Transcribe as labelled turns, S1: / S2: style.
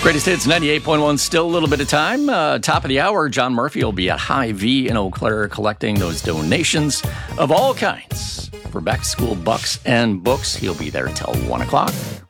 S1: Greatest Hits 98.1, still a little bit of time. Top of the hour, John Murphy will be at Hy-Vee in Eau Claire collecting those donations of all kinds for back-to-school bucks and books. He'll be there until 1 o'clock.